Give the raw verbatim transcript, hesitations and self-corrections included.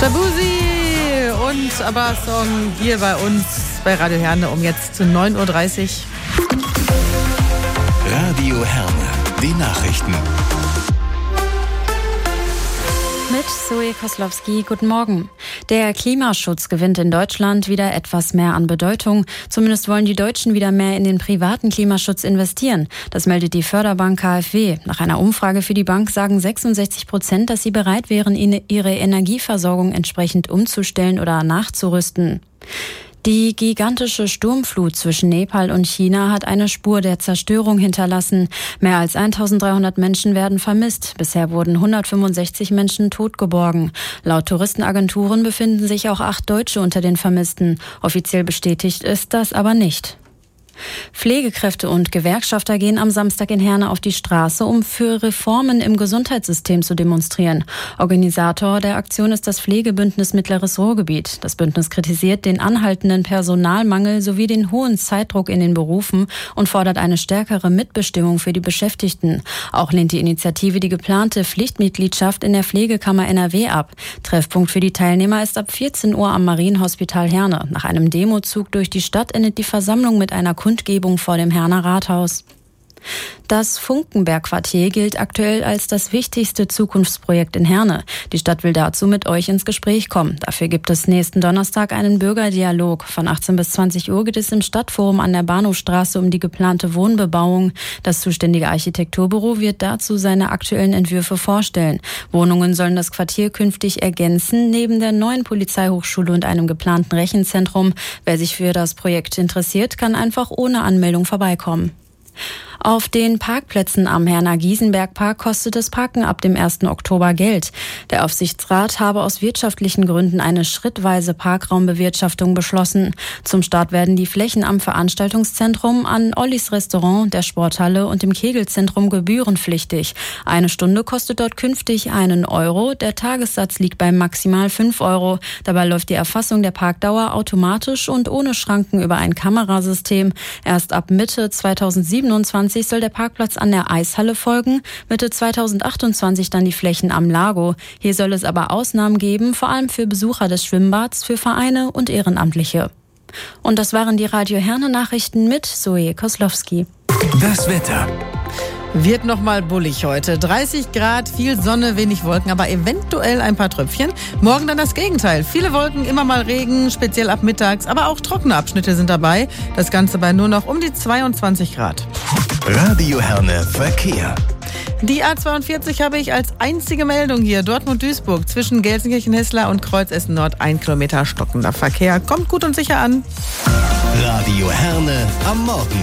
Shabuzi und ABBA-Song hier bei uns bei Radio Herne um jetzt zu neun Uhr dreißig. Radio Herne, die Nachrichten. Mit Zoe Koslowski, guten Morgen. Der Klimaschutz gewinnt in Deutschland wieder etwas mehr an Bedeutung. Zumindest wollen die Deutschen wieder mehr in den privaten Klimaschutz investieren. Das meldet die Förderbank K f W. Nach einer Umfrage für die Bank sagen sechsundsechzig Prozent, dass sie bereit wären, ihre Energieversorgung entsprechend umzustellen oder nachzurüsten. Die gigantische Sturmflut zwischen Nepal und China hat eine Spur der Zerstörung hinterlassen. Mehr als eintausenddreihundert Menschen werden vermisst. Bisher wurden hundertfünfundsechzig Menschen totgeborgen. Laut Touristenagenturen befinden sich auch acht Deutsche unter den Vermissten. Offiziell bestätigt ist das aber nicht. Pflegekräfte und Gewerkschafter gehen am Samstag in Herne auf die Straße, um für Reformen im Gesundheitssystem zu demonstrieren. Organisator der Aktion ist das Pflegebündnis Mittleres Ruhrgebiet. Das Bündnis kritisiert den anhaltenden Personalmangel sowie den hohen Zeitdruck in den Berufen und fordert eine stärkere Mitbestimmung für die Beschäftigten. Auch lehnt die Initiative die geplante Pflichtmitgliedschaft in der Pflegekammer N R W ab. Treffpunkt für die Teilnehmer ist ab vierzehn Uhr am Marienhospital Herne. Nach einem Demozug durch die Stadt endet die Versammlung mit einer Kundgebung vor dem Herner Rathaus. Das Funkenberg-Quartier gilt aktuell als das wichtigste Zukunftsprojekt in Herne. Die Stadt will dazu mit euch ins Gespräch kommen. Dafür gibt es nächsten Donnerstag einen Bürgerdialog. Von achtzehn bis zwanzig Uhr geht es im Stadtforum an der Bahnhofstraße um die geplante Wohnbebauung. Das zuständige Architekturbüro wird dazu seine aktuellen Entwürfe vorstellen. Wohnungen sollen das Quartier künftig ergänzen, neben der neuen Polizeihochschule und einem geplanten Rechenzentrum. Wer sich für das Projekt interessiert, kann einfach ohne Anmeldung vorbeikommen. Auf den Parkplätzen am Herner-Giesenberg-Park kostet das Parken ab dem ersten Oktober Geld. Der Aufsichtsrat habe aus wirtschaftlichen Gründen eine schrittweise Parkraumbewirtschaftung beschlossen. Zum Start werden die Flächen am Veranstaltungszentrum, an Ollis Restaurant, der Sporthalle und dem Kegelzentrum gebührenpflichtig. Eine Stunde kostet dort künftig einen Euro. Der Tagessatz liegt bei maximal fünf Euro. Dabei läuft die Erfassung der Parkdauer automatisch und ohne Schranken über ein Kamerasystem. Erst ab Mitte zweitausendsiebenundzwanzig soll der Parkplatz an der Eishalle folgen, Mitte zweitausendachtundzwanzig dann die Flächen am Lago. Hier soll es aber Ausnahmen geben, vor allem für Besucher des Schwimmbads, für Vereine und Ehrenamtliche. Und das waren die Radio Herne Nachrichten mit Zoe Koslowski. Das Wetter. Wird noch mal bullig heute. dreißig Grad, viel Sonne, wenig Wolken, aber eventuell ein paar Tröpfchen. Morgen dann das Gegenteil. Viele Wolken, immer mal Regen, speziell ab mittags, aber auch trockene Abschnitte sind dabei. Das Ganze bei nur noch um die zweiundzwanzig Grad. Radio Herne Verkehr. Die A zweiundvierzig habe ich als einzige Meldung hier. Dortmund-Duisburg zwischen Gelsenkirchen-Hessler und Kreuzessen-Nord. Ein Kilometer stockender Verkehr. Kommt gut und sicher an. Radio Herne am Morgen.